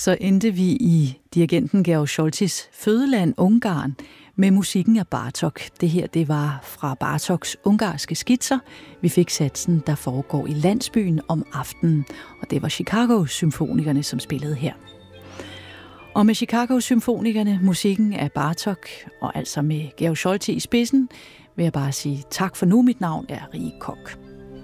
Så endte vi i dirigenten Georg Soltis fødeland Ungarn med musikken af Bartók. Det her, det var fra Bartóks ungarske skitser. Vi fik satsen, der foregår i landsbyen om aftenen, og det var Chicago-symfonikerne, som spillede her. Og med Chicago-symfonikerne, musikken af Bartók, og altså med Georg Solti i spidsen, vil jeg bare sige tak for nu. Mit navn er Rie Koch.